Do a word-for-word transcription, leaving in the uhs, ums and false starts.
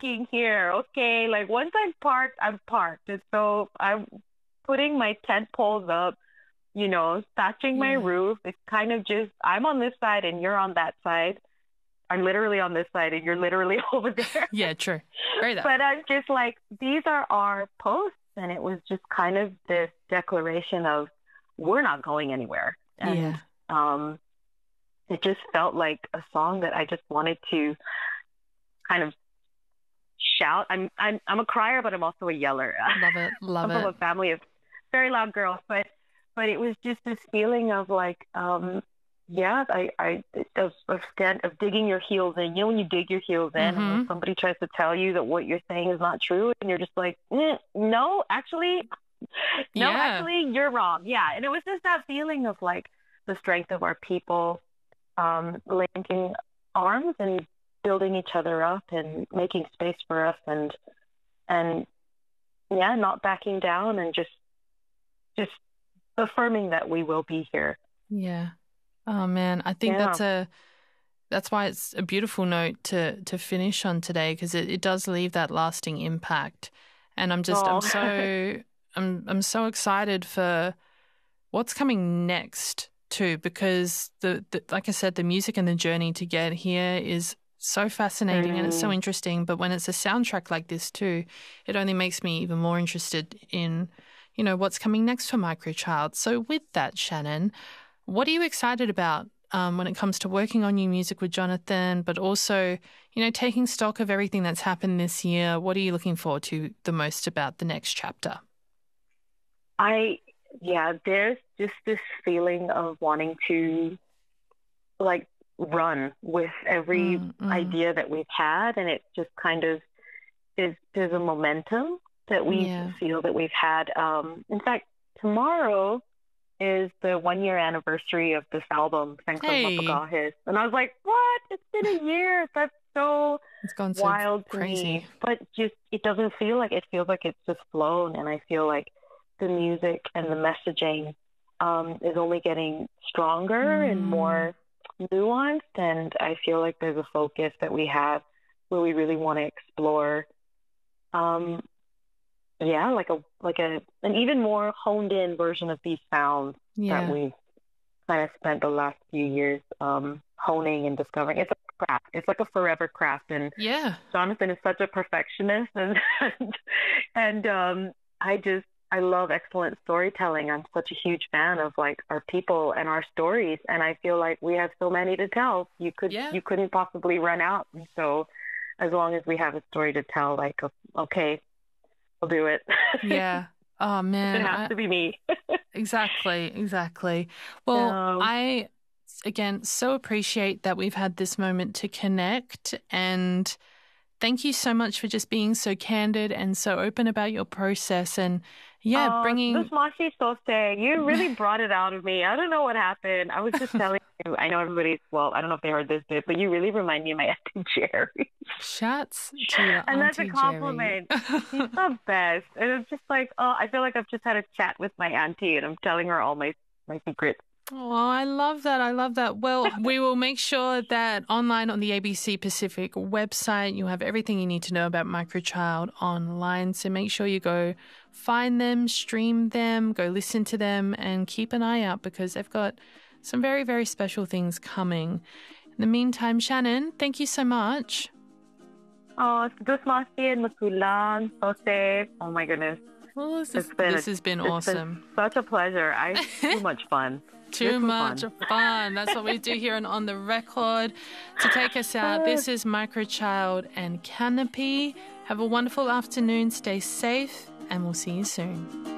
parking here, okay? Like, once I'm parked, I'm parked. And so I'm putting my tent poles up, you know, thatching my Yeah. roof. It's kind of just, I'm on this side and you're on that side. I'm literally on this side and you're literally over there. Yeah, true. Very that. But I'm just like, these are our posts. And it was just kind of this declaration of, we're not going anywhere. And Yeah. um, it just felt like a song that I just wanted to kind of shout. I'm I'm I'm a crier, but I'm also a yeller. Love it. Love I'm it. from a family of very loud girls, but but it was just this feeling of like, um, yeah, I I of of, stand, of digging your heels in. You know, when you dig your heels in, and when Mhm. somebody tries to tell you that what you're saying is not true, and you're just like, mm, no, actually, no, Yeah. actually, you're wrong. Yeah, and it was just that feeling of like the strength of our people, um, linking arms and building each other up and making space for us, and and yeah, not backing down, and just just affirming that we will be here. Yeah. Oh man, I think Yeah. that's a that's why it's a beautiful note to to finish on today, because it, it does leave that lasting impact. And I'm just Oh. I'm so I'm I'm so excited for what's coming next too, because the, the like I said, the music and the journey to get here is so fascinating and it's so Mm. interesting. But when it's a soundtrack like this too, it only makes me even more interested in, you know, what's coming next for Microchild. So with that, Shannon, what are you excited about um, when it comes to working on new music with Jonathan, but also, you know, taking stock of everything that's happened this year? What are you looking forward to the most about the next chapter? I, yeah, there's just this feeling of wanting to like run with every Mm, mm. idea that we've had. And it just kind of is, there's a momentum that we Yeah. feel that we've had. Um, in fact, tomorrow is the one year anniversary of this album, Thanks Hey. Mapagahis. And I was like, what? It's been a year. That's so It's gone so wild to crazy. me. But just, it doesn't feel like, it feels like it's just flown. And I feel like the music and the messaging um, is only getting stronger Mm. and more nuanced. And I feel like there's a focus that we have where we really want to explore um, yeah, like a like a an even more honed in version of these sounds Yeah. that we've kind of spent the last few years um, honing and discovering. It's a craft. It's like a forever craft, and Yeah. Jonathan is such a perfectionist, and and, and um, I just I love excellent storytelling. I'm such a huge fan of like our people and our stories, and I feel like we have so many to tell. You could Yeah. you couldn't possibly run out, and so as long as we have a story to tell, like okay. I'll do it. Yeah. Oh, man. It has I- to be me. Exactly, exactly. Well, Um, I, again, so appreciate that we've had this moment to connect, and thank you so much for just being so candid and so open about your process, and yeah, uh, bringing... This Mashi Sose, you really brought it out of me. I don't know what happened. I was just telling you, I know everybody's, well, I don't know if they heard this bit, but you really remind me of my Auntie Jerry. Shouts to your And that's Auntie a compliment. Jerry. She's the best. And it's just like, oh, I feel like I've just had a chat with my auntie and I'm telling her all my, my secrets. Oh, I love that. I love that. Well, we will make sure that online on the A B C Pacific website, you have everything you need to know about Microchild online. So make sure you go find them, stream them, go listen to them, and keep an eye out because they've got some very, very special things coming. In the meantime, Shannon, thank you so much. Oh, Dus Mashi and Makulan, Sose. Oh my goodness. Well, this, is, It's been this a- has been it's awesome. been such a pleasure. I too much fun. Too This was much fun. fun. That's what we do here on On The Record. To take us out, this is Microchild and Canopy. Have a wonderful afternoon. Stay safe, and we'll see you soon.